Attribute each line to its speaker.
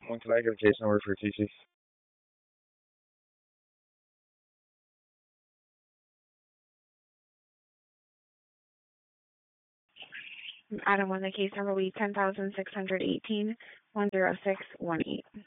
Speaker 1: When can I get a case number for TC?
Speaker 2: Item 1, the case number will be 10,618-10618.